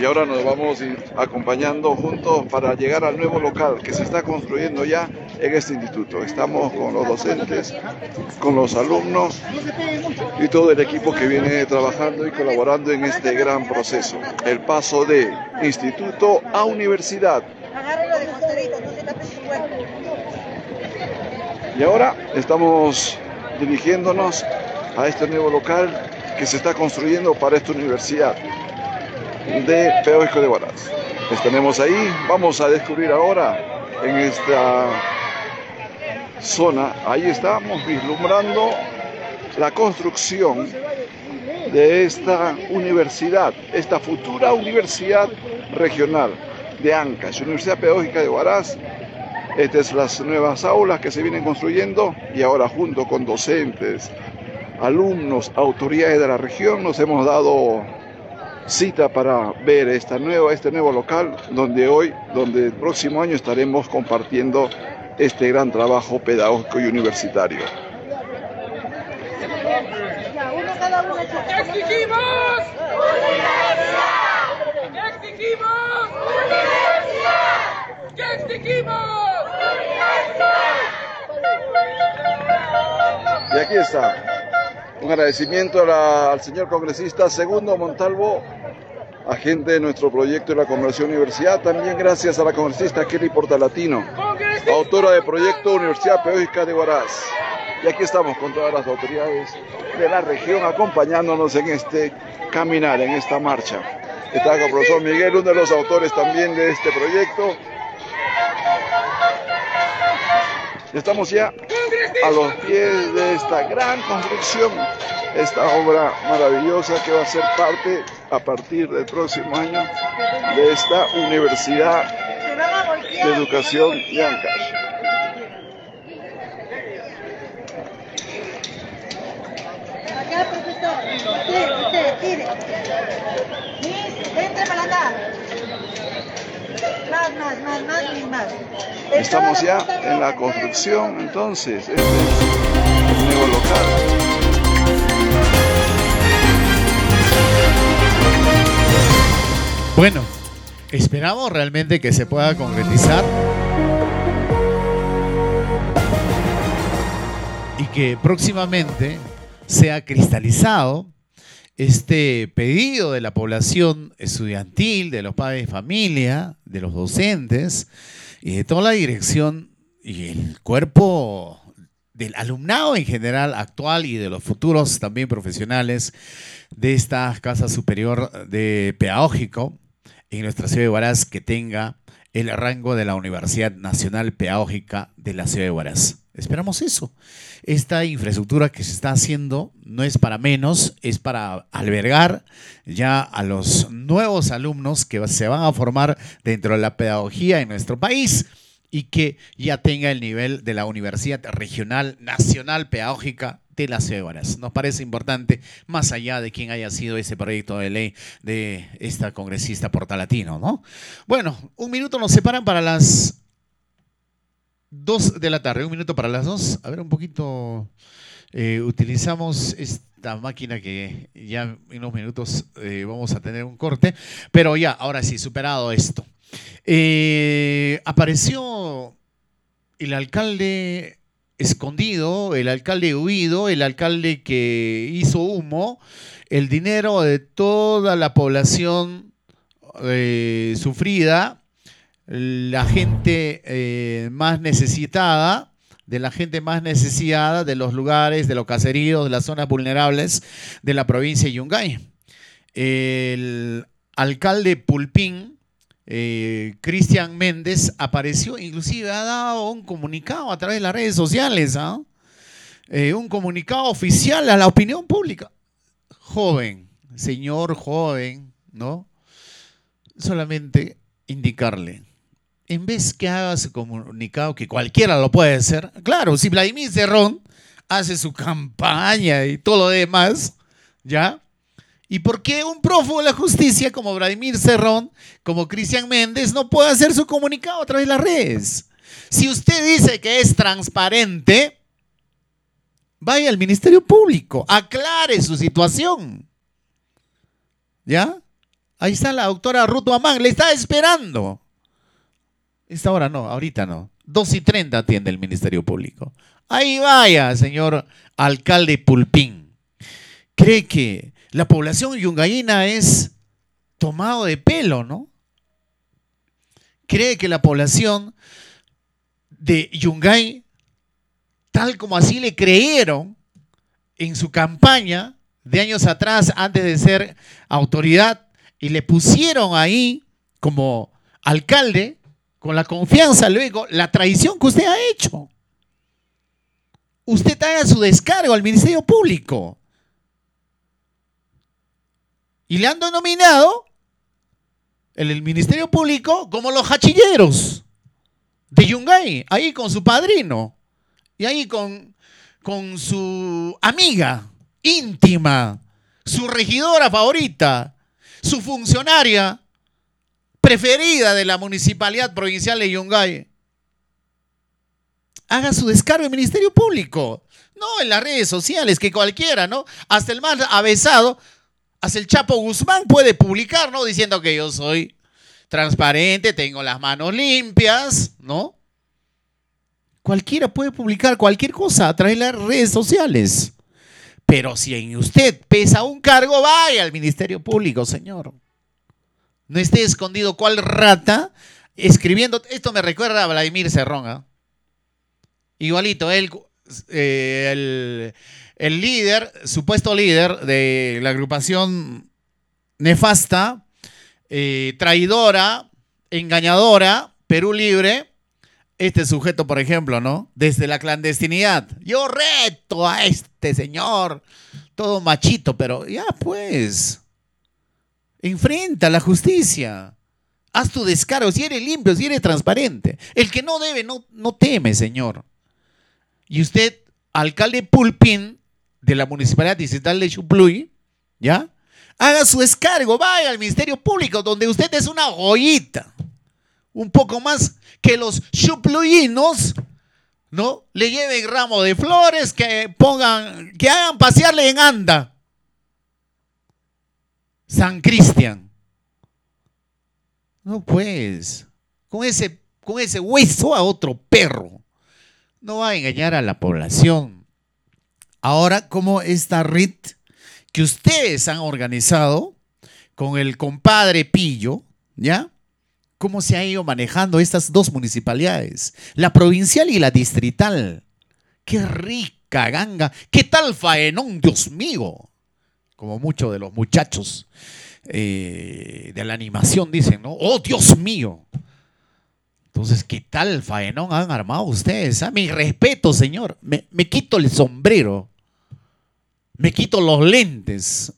y ahora nos vamos a ir acompañando juntos para llegar al nuevo local que se está construyendo ya en este instituto. Estamos con los docentes, con los alumnos y todo el equipo que viene trabajando y colaborando en este gran proceso. El paso de instituto a universidad. Y ahora estamos dirigiéndonos a este nuevo local que se está construyendo para esta universidad de Pedagógico de Huaraz. Tenemos ahí, vamos a descubrir ahora en esta zona, ahí estamos vislumbrando la construcción de esta universidad, esta futura universidad regional de Ancash, Universidad Pedagógica de Huaraz. Estas son las nuevas aulas que se vienen construyendo y ahora junto con docentes, alumnos, autoridades de la región nos hemos dado cita para ver este nuevo local donde el próximo año estaremos compartiendo este gran trabajo pedagógico y universitario. ¿Qué exigimos? ¡Universidad! ¿Qué exigimos? ¡Universidad! ¿Qué exigimos? Y aquí está, un agradecimiento al señor congresista Segundo Montalvo, agente de nuestro proyecto de la Conversión Universidad. También gracias a la congresista Kelly Portalatino, autora del proyecto Universidad Pedagógica de Huaraz. Y aquí estamos con todas las autoridades de la región acompañándonos en este caminar, en esta marcha. Está con el profesor Miguel, uno de los autores también de este proyecto. Estamos ya a los pies de esta gran construcción, esta obra maravillosa que va a ser parte a partir del próximo año de esta Universidad de Educación de Ancash. Acá, profesor, tire. Entre para acá. Más. Estamos ya en la construcción, entonces, este es el nuevo local. Bueno, esperamos realmente que se pueda concretizar y que próximamente sea cristalizado este pedido de la población estudiantil, de los padres de familia, de los docentes y de toda la dirección y el cuerpo del alumnado en general actual y de los futuros también profesionales de esta Casa Superior de Pedagógico en nuestra ciudad de Huaraz, que tenga el rango de la Universidad Nacional Pedagógica de la ciudad de Huaraz. Esperamos eso. Esta infraestructura que se está haciendo no es para menos, es para albergar ya a los nuevos alumnos que se van a formar dentro de la pedagogía en nuestro país y que ya tenga el nivel de la Universidad Regional Nacional Pedagógica de la ciudad de Huaraz. Nos parece importante, más allá de quién haya sido ese proyecto de ley de esta congresista Portalatino, ¿no? Bueno, un minuto nos separan para las 2 de la tarde, un minuto para las 2. A ver, un poquito, utilizamos esta máquina que ya en unos minutos vamos a tener un corte, pero ya, ahora sí, superado esto. Apareció el alcalde escondido, el alcalde huido, el alcalde que hizo humo, el dinero de toda la población sufrida, la gente más necesitada, de la gente más necesitada, de los lugares, de los caseríos, de las zonas vulnerables de la provincia de Yungay. El alcalde Pulpín, Cristian Méndez, apareció, inclusive ha dado un comunicado a través de las redes sociales, un comunicado oficial a la opinión pública. Joven, señor joven, ¿no? Solamente indicarle, en vez que haga su comunicado, que cualquiera lo puede hacer, claro, si Vladimir Cerrón hace su campaña y todo lo demás, ¿ya? ¿Y por qué un prófugo de la justicia como Vladimir Cerrón, como Cristian Méndez, no puede hacer su comunicado a través de las redes? Si usted dice que es transparente, vaya al Ministerio Público, aclare su situación, ¿ya? Ahí está la doctora Ruth Amán, le está esperando. Esta hora no, ahorita no. 2:30 atiende el Ministerio Público. Ahí vaya, señor alcalde Pulpín. ¿Cree que la población yungayina es tomado de pelo, no? ¿Cree que la población de Yungay, tal como así le creyeron en su campaña de años atrás, antes de ser autoridad, y le pusieron ahí como alcalde, con la confianza, luego, la traición que usted ha hecho? Usted haga su descargo al Ministerio Público. Y le han denominado el Ministerio Público como los hachilleros de Yungay, ahí con su padrino, y ahí con su amiga íntima, su regidora favorita, su funcionaria preferida de la Municipalidad Provincial de Yungay. Haga su descargo en el Ministerio Público, no en las redes sociales, que cualquiera, ¿no? Hasta el más avesado, hasta el Chapo Guzmán puede publicar, ¿no? Diciendo que yo soy transparente, tengo las manos limpias, ¿no? Cualquiera puede publicar cualquier cosa a través de las redes sociales. Pero si en usted pesa un cargo, vaya al Ministerio Público, señor. No esté escondido cual rata escribiendo. Esto me recuerda a Vladimir Cerrón, ¿eh? Igualito, él, el líder, supuesto líder de la agrupación nefasta, traidora, engañadora, Perú Libre. Este sujeto, por ejemplo, ¿no? Desde la clandestinidad. Yo reto a este señor, todo machito, pero ya pues, enfrenta la justicia. Haz tu descargo, si eres limpio, si eres transparente. El que no debe, no teme, señor. Y usted, alcalde Pulpín, de la Municipalidad Distrital de Xupluy, ¿ya? Haga su descargo, vaya al Ministerio Público, donde usted es una joyita. Un poco más que los xupluyinos, ¿no? Le lleven ramo de flores, que hagan pasearle en anda. San Cristian. No pues, con ese hueso a otro perro. No va a engañar a la población. Ahora, como esta red que ustedes han organizado con el compadre Pillo, ¿ya? ¿Cómo se ha ido manejando estas dos municipalidades? La provincial y la distrital. ¡Qué rica ganga! ¿Qué tal faenón, Dios mío? Como muchos de los muchachos de la animación dicen, ¿no? ¡Oh, Dios mío! Entonces, ¿qué tal faenón han armado ustedes? Mi respeto, señor. Me quito el sombrero. Me quito los lentes.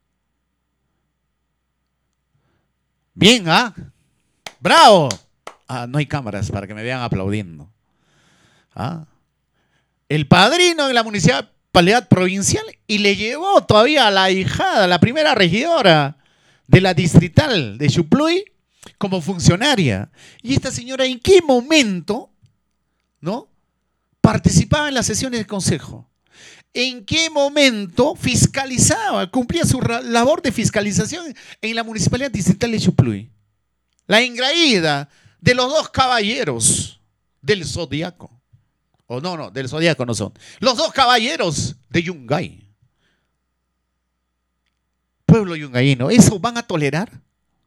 Bien, ¿ah? ¡Bravo! No hay cámaras para que me vean aplaudiendo. El padrino de la municipalidad provincial, y le llevó todavía a la ahijada, la primera regidora de la distrital de Xupluy, como funcionaria. Y esta señora, ¿en qué momento, no, participaba en las sesiones del consejo? ¿En qué momento fiscalizaba, cumplía su labor de fiscalización en la municipalidad distrital de Xupluy? La engreída de los dos caballeros del Zodiaco. O no, del Zodiaco no son. Los dos caballeros de Yungay. Pueblo yungayino, ¿eso van a tolerar?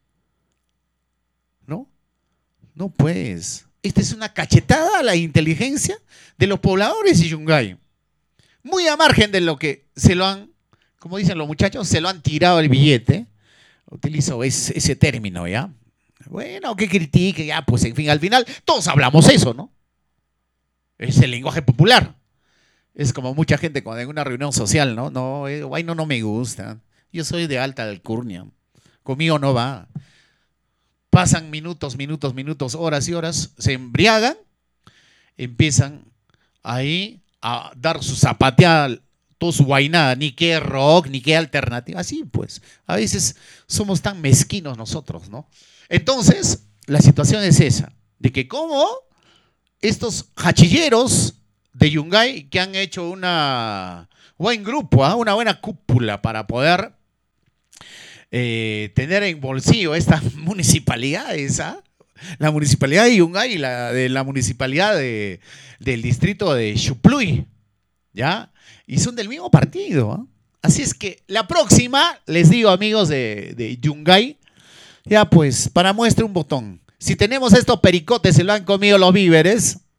¿No? No pues. Esta es una cachetada a la inteligencia de los pobladores de Yungay. Muy a margen de lo que se lo han, como dicen los muchachos, se lo han tirado el billete. Utilizo ese término, ¿ya? Bueno, que critique, ya, pues en fin, al final todos hablamos eso, ¿no? Es el lenguaje popular. Es como mucha gente cuando en una reunión social, ¿no? No me gusta. Yo soy de alta alcurnia. Conmigo no va. Pasan minutos, horas y horas, se embriagan, empiezan ahí a dar su zapateada, toda su guainada, ni qué rock, ni qué alternativa. Así pues, a veces somos tan mezquinos nosotros, ¿no? Entonces, la situación es esa, de que como estos hachilleros de Yungay que han hecho un buen grupo, una buena cúpula para poder tener en bolsillo estas municipalidades, ¿ah? La municipalidad de Yungay y la municipalidad del distrito de Xupluy, ¿ya? Y son del mismo partido, ¿ah? Así es que la próxima, les digo, amigos de Yungay, ya pues, para muestra un botón. Si tenemos estos pericotes, se lo han comido los víveres,